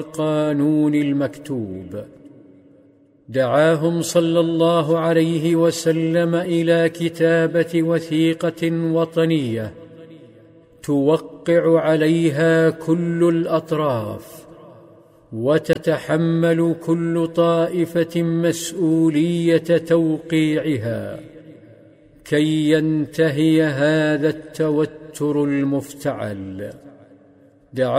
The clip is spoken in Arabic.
القانون المكتوب. دعاهم صلى الله عليه وسلم إلى كتابة وثيقة وطنية توقع عليها كل الأطراف، وتتحمل كل طائفة مسؤولية توقيعها، كي ينتهي هذا التوتر المفتعل.